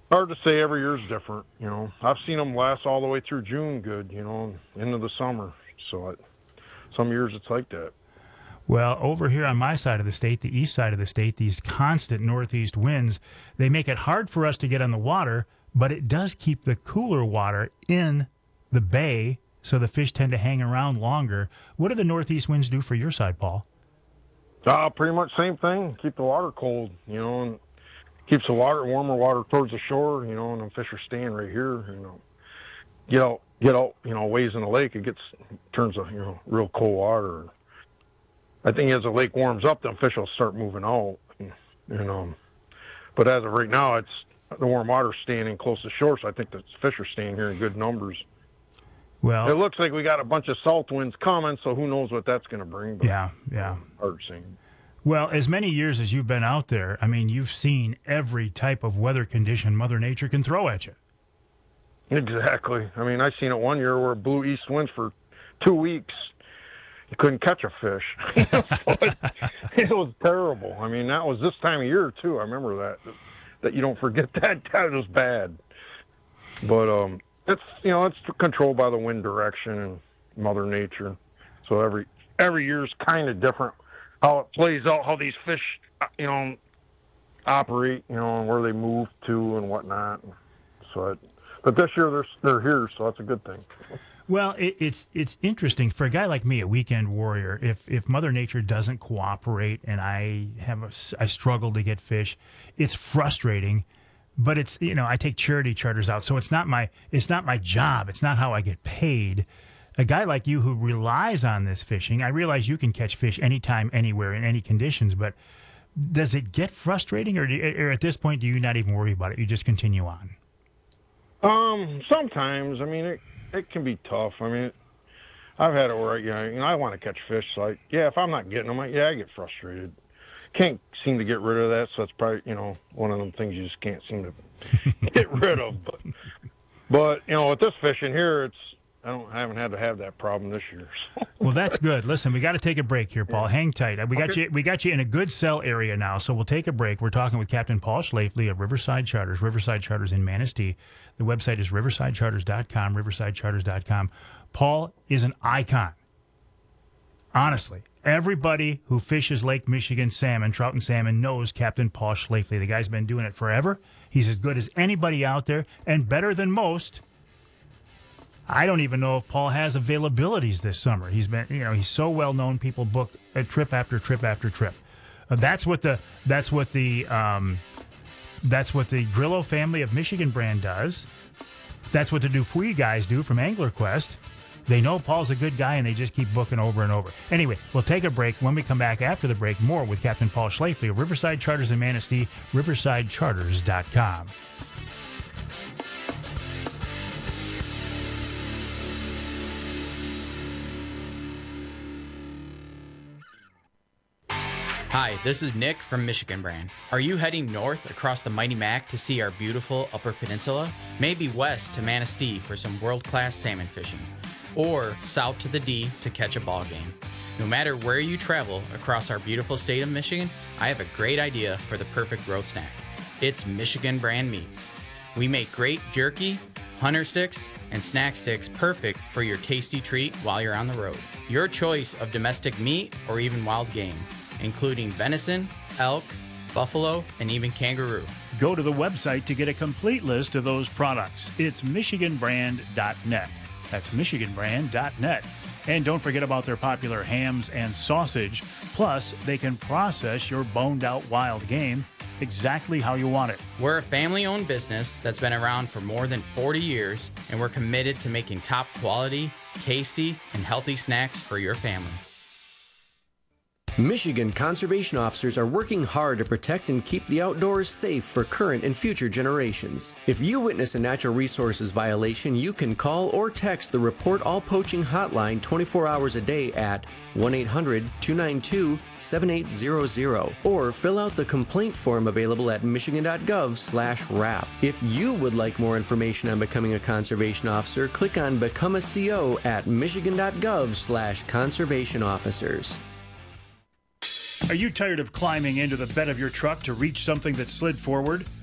Hard to say. Every year's different. I've seen them last all the way through June, good. Into the summer. So some years it's like that. Well, over here on my side of the state, the east side of the state, these constant northeast winds, they make it hard for us to get on the water, but it does keep the cooler water in the bay, so the fish tend to hang around longer. What do the northeast winds do for your side, Paul? Pretty much same thing. Keep the water cold, and keeps the warmer water towards the shore, and the fish are staying right here, get out, ways in the lake, turns to, real cold water. I think as the lake warms up, the fish will start moving out. But as of right now, it's the warm water staying in close to shore, so I think the fish are staying here in good numbers. Well, it looks like we got a bunch of south winds coming, so who knows what that's going to bring. But yeah. Hard to say. Well, as many years as you've been out there, I mean, you've seen every type of weather condition Mother Nature can throw at you. Exactly. I mean, I seen it one year where it blew east winds for 2 weeks. You couldn't catch a fish. It was terrible. I mean, that was this time of year too. I remember that you don't forget that. That was bad. But it's controlled by the wind direction and Mother Nature. So every year's kind of different how it plays out, how these fish operate, and where they move to and whatnot. But this year they're here, so that's a good thing. Well, it's interesting for a guy like me, a weekend warrior. If Mother Nature doesn't cooperate and I struggle to get fish, it's frustrating. But it's I take charity charters out, so it's not my job. It's not how I get paid. A guy like you who relies on this fishing, I realize you can catch fish anytime, anywhere, in any conditions. But does it get frustrating, or at this point do you not even worry about it? You just continue on. Sometimes. I mean, it can be tough. I mean, I've had it where I want to catch fish. So if I'm not getting them, I get frustrated. Can't seem to get rid of that. So it's probably one of them things you just can't seem to get rid of. But with this fishing here, I haven't had to have that problem this year. So. Well, that's good. Listen, we got to take a break here, Paul. Hang tight. We got you in a good sell area now, so we'll take a break. We're talking with Captain Paul Schlafly of Riverside Charters. Riverside Charters in Manistee. The website is riversidecharters.com. Riversidecharters.com. Paul is an icon. Honestly, everybody who fishes Lake Michigan salmon, trout and salmon, knows Captain Paul Schlafly. The guy's been doing it forever. He's as good as anybody out there and better than most. I don't even know if Paul has availabilities this summer. He's been, he's so well known. People book a trip after trip after trip. That's what the Grillo family of Michigan brand does. That's what the Dupuis guys do from Angler Quest. They know Paul's a good guy, and they just keep booking over and over. Anyway, we'll take a break. When we come back after the break, more with Captain Paul Schlafly of Riverside Charters in Manistee, riversidecharters.com. Hi, this is Nick from Michigan Brand. Are you heading north across the Mighty Mac to see our beautiful Upper Peninsula? Maybe west to Manistee for some world-class salmon fishing? Or south to the D to catch a ball game? No matter where you travel across our beautiful state of Michigan, I have a great idea for the perfect road snack. It's Michigan Brand Meats. We make great jerky, hunter sticks, and snack sticks perfect for your tasty treat while you're on the road. Your choice of domestic meat or even wild game, including venison, elk, buffalo, and even kangaroo. Go to the website to get a complete list of those products. It's michiganbrand.net. That's michiganbrand.net. And don't forget about their popular hams and sausage. Plus, they can process your boned-out wild game exactly how you want it. We're a family-owned business that's been around for more than 40 years, and we're committed to making top quality, tasty, and healthy snacks for your family. Michigan conservation officers are working hard to protect and keep the outdoors safe for current and future generations. If you witness a natural resources violation, you can call or text the Report All Poaching hotline 24 hours a day at 1-800-292-7800 or fill out the complaint form available at michigan.gov/RAP. If you would like more information on becoming a conservation officer, click on Become a CO at michigan.gov/conservation officers. Are you tired of climbing into the bed of your truck to reach something that slid forward?